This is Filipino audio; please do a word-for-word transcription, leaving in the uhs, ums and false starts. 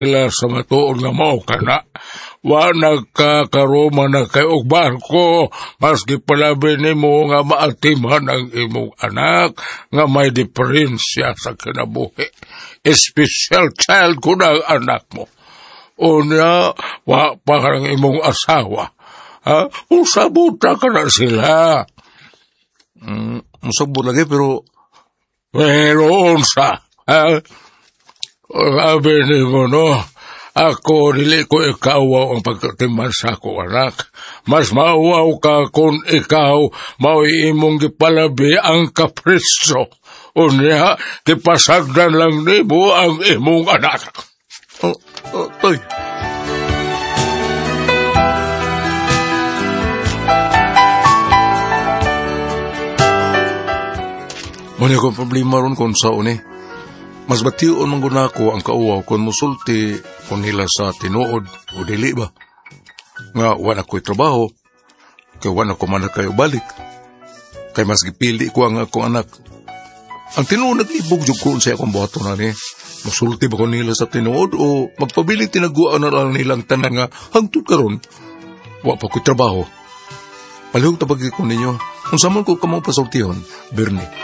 Ila sa matuon nga mao kana. Wa nagkakaroma na kay og barko, maski palabi nimo nga maatiman ang imong anak nga may diferensya sa kinabuhi. Special child ko na ang anak mo. Unya, wa pa karang imong asawa. Ha? Usabuta ka na sila. Mm, musabot lagi pero... Pero unsa, ha? Sabi ni mo, no? Ako, dili ko ikaw ang pagkatiman sa ako, anak. Mas mauwaw ka kung ikaw maui imong gipalabi ang kapriso. Unya, kipasagdan lang nimo ang imong anak. Oh, oh, toy. Muna kong problema ron kung saan eh. Mas batiyon mangguna ko ang kauwaw kung musulti kung nila sa tinuod o dili ba. Nga wala ko'y trabaho, kaya wala ko man na kayo balik. Kaya mas gipili ko ang akong anak. Ang tinuod nag-ibog jug ko sa akong buhato na ni. Musulti ba ko nila sa tinuod o magpabili tinaguan na lang nilang tanan nga hangtod karon. Wa pa ko'y trabaho. Palihog tabagi ko ninyo. Kung saan ko kamang pasultihon, Bernie.